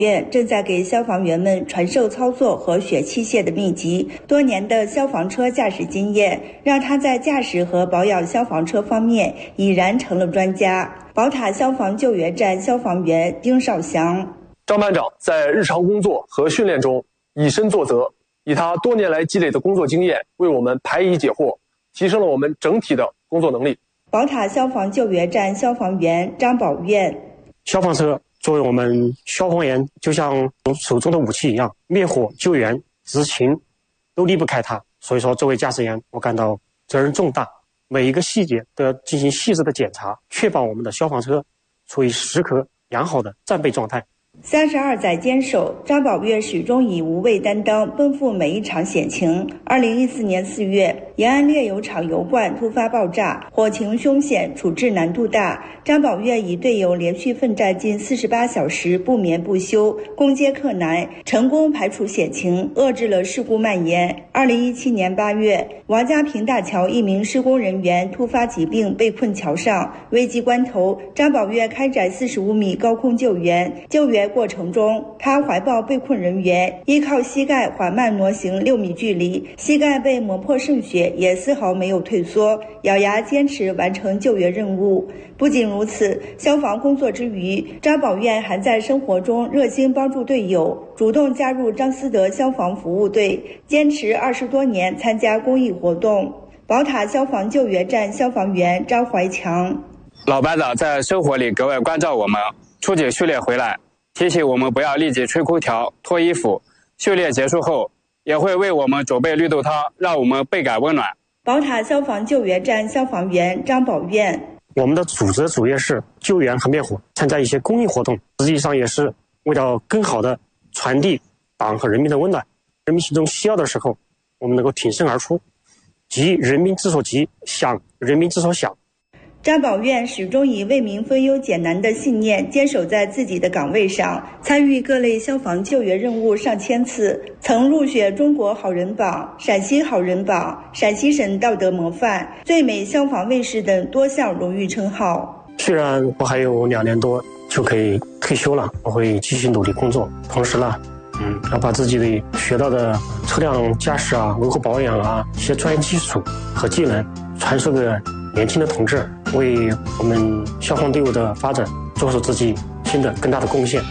院正在给消防员们传授操作和学器械的秘籍，多年的消防车驾驶经验让他在驾驶和保养消防车方面已然成了专家。宝塔消防救援站消防员丁少祥： 张班长在日常工作和训练中以身作则，以他多年来积累的工作经验为我们排疑解惑，提升了我们整体的工作能力。 宝塔消防救援站消防员张宝院： 消防车作为我们消防员就像手中的武器一样，灭火、救援、执勤都离不开它。所以说，作为驾驶员，我感到责任重大，每一个细节都要进行细致的检查，确保我们的消防车处于时刻良好的战备状态。 32载坚守，张宝月始终以无畏担当奔赴每一场险情。2014年4月，延安炼油厂油罐突发爆炸，火情凶险，处置难度大。张宝月与队友连续奋战近48小时，不眠不休，攻坚克难，成功排除险情，遏制了事故蔓延。2017年8月，王家坪大桥一名施工人员突发疾病被困桥上，危急关头，张宝月开展45米高空救援。救援过程中，他怀抱被困人员，依靠膝盖缓慢挪行6米距离，膝盖被磨破渗血，也丝毫没有退缩，咬牙坚持完成救援任务。不仅如此，消防工作之余，张宝院还在生活中热心帮助队友，主动加入张思德消防服务队，坚持20多年参加公益活动。宝塔消防救援站消防员张怀强： 老班长在生活里格外关照我们，出警训练回来提醒我们不要立即吹空调、脱衣服，训练结束后也会为我们准备绿豆汤，让我们倍感温暖。 宝塔消防救援站消防员张宝院： 我们的主业是救援和灭火，参加一些公益活动，实际上也是为了更好的传递党和人民的温暖。人民群众需要的时候，我们能够挺身而出，急人民之所急，想人民之所想。 张宝院始终以为民分忧解难的信念坚守在自己的岗位上，参与各类消防救援任务上千次，曾入选中国好人榜、陕西好人榜、陕西省道德模范、最美消防卫士等多项荣誉称号。 虽然我还有2年多就可以退休了，我会继续努力工作，同时呢要把自己的学到的车辆驾驶啊、维护保养啊一些专业技术和技能传授给年轻的同志，为我们消防队伍的发展做出自己新的更大的贡献。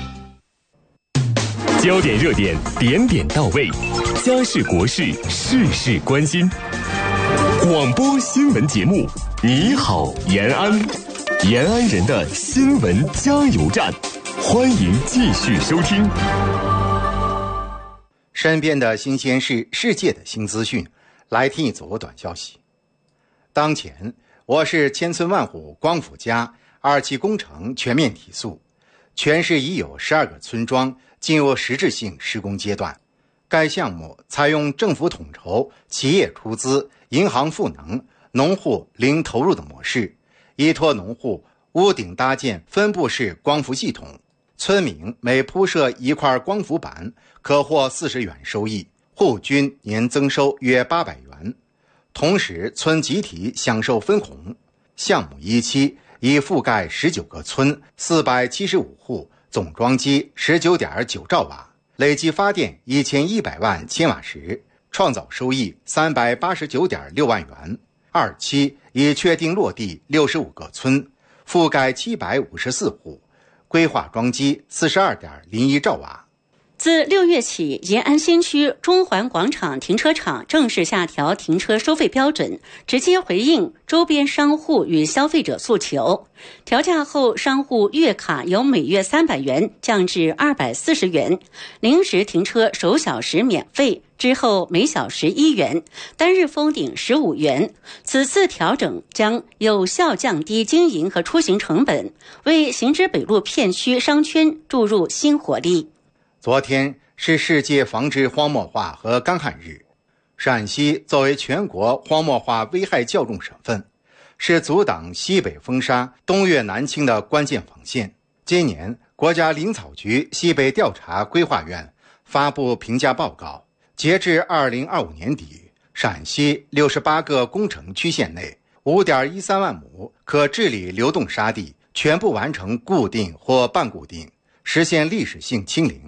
焦点热点，点点到位，家事国事，事事关心。广播新闻节目，你好延安，延安人的新闻加油站，欢迎继续收听。 身边的新鲜事，世界的新资讯，来听一组短消息。当前，我市千村万户光伏家2期工程全面提速，全市已有12个村庄进入实质性施工阶段。该项目采用政府统筹、企业出资、银行赋能、农户零投入的模式，依托农户屋顶搭建分布式光伏系统，村民每铺设1块光伏板可获40元收益，户均年增收约800元。同时，村集体享受分红。项目1期已覆盖19个村475户，总装机19.9兆瓦，累计发电1100万千瓦时，创造收益389.6万元。2期已确定落地65个村，覆盖754户，规划装机42.01兆瓦。 自6月起，延安新区中环广场停车场正式下调停车收费标准，直接回应周边商户与消费者诉求。调价后，商户月卡由每月300元降至240元，临时停车首小时免费，之后每小时1元，单日封顶15元。此次调整将有效降低经营和出行成本，为行知北路片区商圈注入新活力。 昨天是世界防治荒漠化和干旱日，陕西作为全国荒漠化危害较重省份，是阻挡西北风沙、东越南侵的关键防线。今年，国家林草局西北调查规划院发布评价报告，截至2025年底，陕西68个工程区县内 5.13 万亩可治理流动沙地全部完成固定或半固定，实现历史性清零。